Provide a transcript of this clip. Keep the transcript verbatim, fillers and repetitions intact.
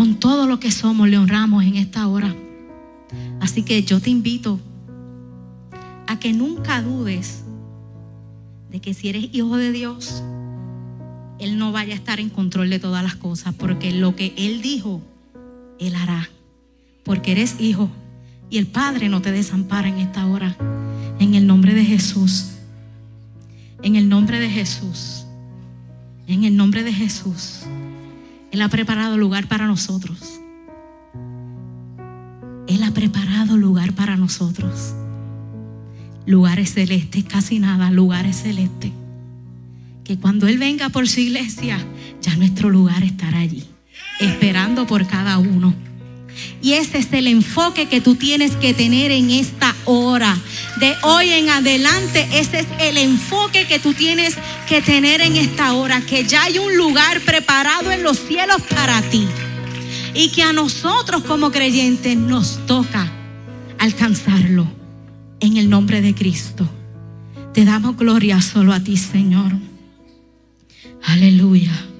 con todo lo que somos le honramos en esta hora. Así que yo te invito a que nunca dudes de que si eres hijo de Dios, Él no vaya a estar en control de todas las cosas, porque lo que Él dijo, Él hará, porque eres hijo y el Padre no te desampara en esta hora. En el nombre de Jesús, en el nombre de Jesús, en el nombre de Jesús, Él ha preparado lugar para nosotros. Él ha preparado lugar para nosotros. Lugares celestes, casi nada, lugares celestes. Que cuando Él venga por su iglesia, ya nuestro lugar estará allí, esperando por cada uno. Y ese es el enfoque que tú tienes que tener en esta hora. De hoy en adelante, ese es el enfoque que tú tienes que tener en esta hora. Que ya hay un lugar preparado en los cielos para ti. Y que a nosotros como creyentes nos toca alcanzarlo. En el nombre de Cristo. Te damos gloria solo a ti, Señor. Aleluya.